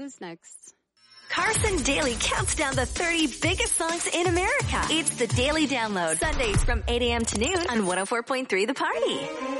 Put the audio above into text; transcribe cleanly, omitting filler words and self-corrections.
is next. Carson Daly counts down the 30 biggest songs in America. It's the Daily Download, Sundays from 8 a.m. to noon on 104.3 The Party.